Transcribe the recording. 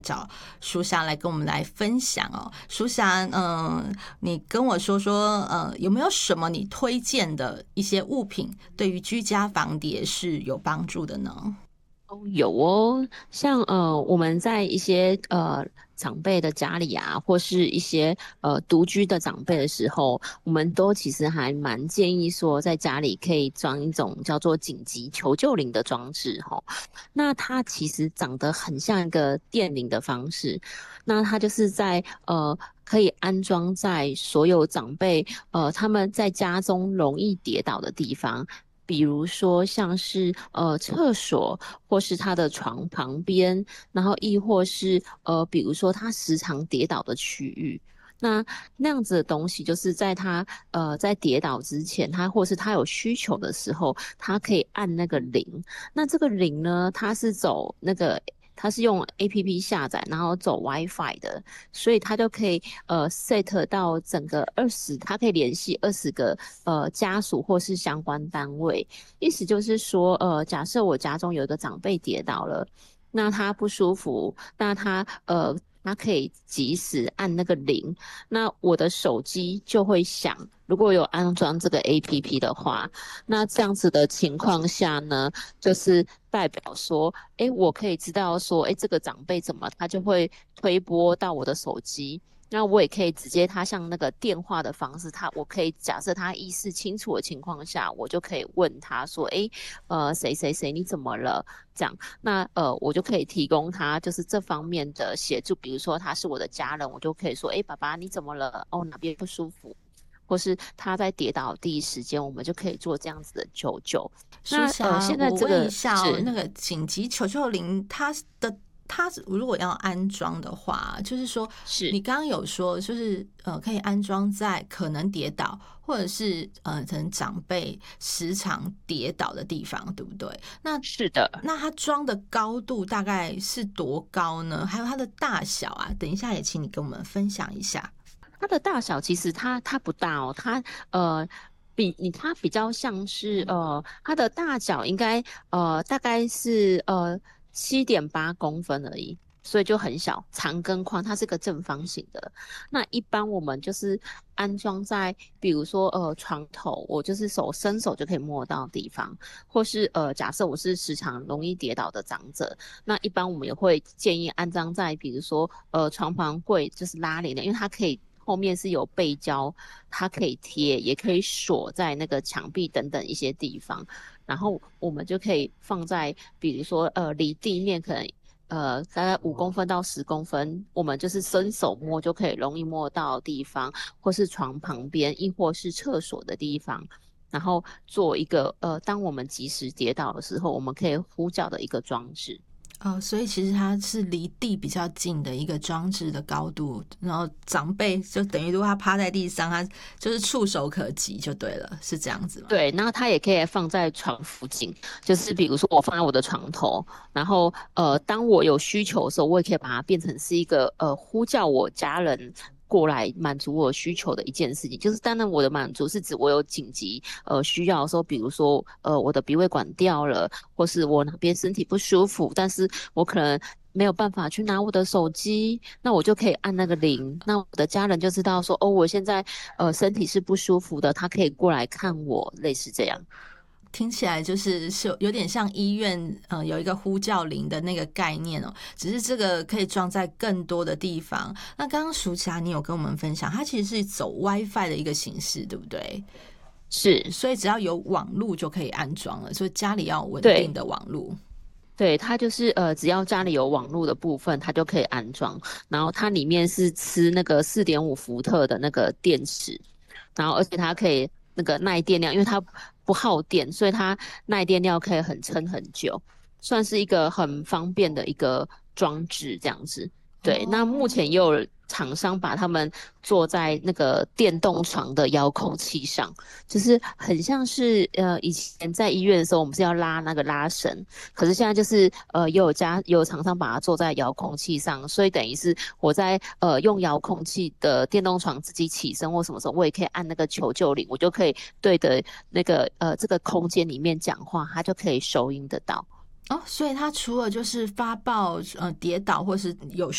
找淑霞来跟我们来分享哦。淑霞，你跟我说说，有没有什么你推荐的一些物品，对于居家防谍是有帮助的呢？ 有哦，像我们在一些长辈的家里啊，或是一些独居的长辈的时候，我们都其实还蛮建议说，在家里可以装一种叫做紧急求救铃的装置哈。那它其实长得很像一个电铃的方式，那它就是在可以安装在所有长辈他们在家中容易跌倒的地方。比如说像是厕所，或是他的床旁边，然后亦或是比如说他时常跌倒的区域。那样子的东西，就是在他在跌倒之前，他或是他有需求的时候，他可以按那个铃。那这个铃呢，它是走那个。它是用 APP 下载，然后走 WiFi 的，所以它就可以set 到整个它可以联系20个家属或是相关单位。意思就是说，假设我家中有一个长辈跌倒了，那他不舒服，那他可以及时按那个铃，那我的手机就会响。如果有安装这个 APP 的话，那这样子的情况下呢，就是代表说，诶，我可以知道说，诶，这个长辈怎么，他就会推播到我的手机。那我也可以直接，他像那个电话的方式，我可以假设他意识清楚的情况下，我就可以问他说，诶，谁谁谁你怎么了？这样，那我就可以提供他就是这方面的协助，比如说他是我的家人，我就可以说，诶，爸爸你怎么了？哦，哪边不舒服？或是他在跌倒的第一时间，我们就可以做这样子的求救。那淑霞， 现在我问一这个下哦， 是那个紧急求救铃，它如果要安装的话，就是说是你刚刚有说，就是可以安装在可能跌倒，或者是可能长辈时常跌倒的地方，对不对？那是的， 那它装的高度大概是多高呢？还有它的大小啊，等一下也请你跟我们分享一下。 它的大小其实它不大哦，呃它比较像是它的大小应该大概是7.8公分而已，所以就很小，长跟宽它是个正方形的。那一般我们就是安装在比如说床头，我就是伸手就可以摸到的地方，或是假设我是时常容易跌倒的长者，那一般我们也会建议安装在比如说床旁柜，就是拉铃的，因为它可以后面是有背胶，它可以贴，也可以锁在那个墙壁等等一些地方。然后我们就可以放在比如说离地面可能大概5公分到10公分，我们就是伸手摸就可以容易摸到的地方，或是床旁边，亦或是厕所的地方。然后做一个当我们及时跌倒的时候，我们可以呼叫的一个装置。 哦，所以其实它是离地比较近的一个装置的高度，然后长辈就等于如果他趴在地上，他就是触手可及就对了，是这样子吗？ 对，然后它也可以放在床附近，就是比如说我放在我的床头，然后当我有需求的时候，我也可以把它变成是一个呼叫我家人过来满足我需求的一件事情。就是当然我的满足是指我有紧急需要的时候，比如说我的鼻胃管掉了，或是我哪边身体不舒服，但是我可能没有办法去拿我的手机，那我就可以按那个铃，那我的家人就知道说，哦，我现在身体是不舒服的，他可以过来看我，类似这样。 听起来是有点像医院，有一个呼叫铃的那个概念哦，只是这个可以装在更多的地方。那刚刚淑霞你有跟我们分享，它其实是走 WiFi 的一个形式，对不对？ 是， 所以只要有网路就可以安装了，所以家里要有稳定对。 的网路。 对，它就是只要家里有网络的部分，它就可以安装。然后它里面是吃那个4.5伏特的那个电池，然后而且它可以那个耐电量，因为它不耗电，所以它耐电量可以撑很久，算是一个很方便的一个装置这样子。对，那目哦， 前也有厂商把它们做在那个电动床的遥控器上，就是很像是以前在医院的时候，我们是要拉那个拉绳。可是现在就是也有厂商把它做在遥控器上，所以等于是我在用遥控器的电动床自己起身或什么时候，我也可以按那个求救铃，我就可以对着那个这个空间里面讲话，它就可以收音得到。 哦，所以它除了就是发报跌倒或是有